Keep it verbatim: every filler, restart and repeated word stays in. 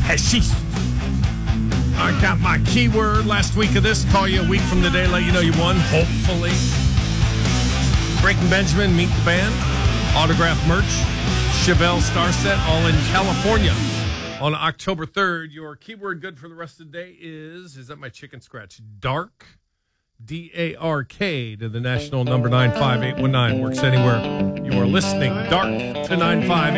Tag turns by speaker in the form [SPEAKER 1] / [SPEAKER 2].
[SPEAKER 1] Hashish. I got my keyword last week of this. Call you a week from the day, let you know you won, hopefully. Breaking Benjamin, Meet the Band, autograph merch, Chevelle Star Set, all in California on October third. Your keyword good for the rest of the day is, is that my chicken scratch? Dark, D A R K to the national number nine five eight one nine. Works anywhere you are listening. Dark to nine five